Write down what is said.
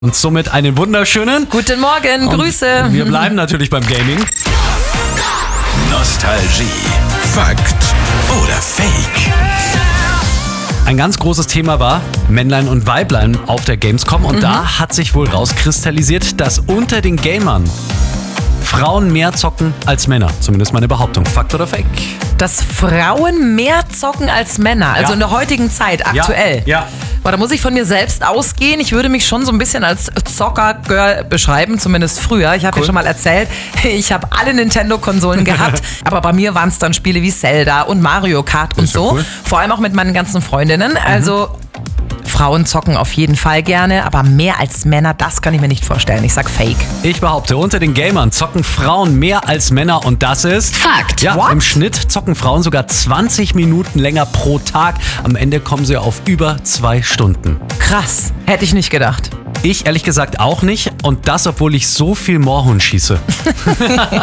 Und somit einen wunderschönen Guten Morgen, Grüße. Wir bleiben natürlich beim Gaming. Nostalgie. Fakt oder Fake? Ein ganz großes Thema war Männlein und Weiblein auf der Gamescom. Und da hat sich wohl rauskristallisiert, dass unter den Gamern Frauen mehr zocken als Männer. Zumindest meine Behauptung. Fakt oder Fake? Dass Frauen mehr zocken als Männer, also Ja. in der heutigen Zeit, aktuell. Ja. Boah, da muss ich von mir selbst ausgehen. Ich würde mich schon so ein bisschen als Zocker-Girl beschreiben, zumindest früher. Ich habe ja schon mal erzählt, ich habe alle Nintendo-Konsolen gehabt, aber bei mir waren es dann Spiele wie Zelda und Mario Kart und Ist ja so. cool. Vor allem auch mit meinen ganzen Freundinnen. Also Frauen zocken auf jeden Fall gerne, aber mehr als Männer, das kann ich mir nicht vorstellen. Ich sag Fake. Ich behaupte, unter den Gamern zocken Frauen mehr als Männer und das ist Fakt. Ja, What? im Schnitt zocken Frauen sogar 20 Minuten länger pro Tag. Am Ende kommen sie auf über 2 Stunden. Krass, hätte ich nicht gedacht. Ich ehrlich gesagt auch nicht und das, obwohl ich so viel Moorhuhn schieße.